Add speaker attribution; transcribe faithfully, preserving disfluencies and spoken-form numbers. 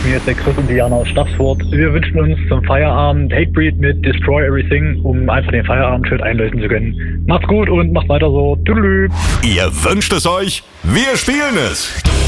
Speaker 1: Hier ist der Chris und Diana aus Staffsfurt. Wir wünschen uns zum Feierabend Hatebreed mit Destroy Everything, um einfach den Feierabend einlösen zu können. Macht's gut und macht weiter so. Tüdelü.
Speaker 2: Ihr wünscht es euch, wir spielen es.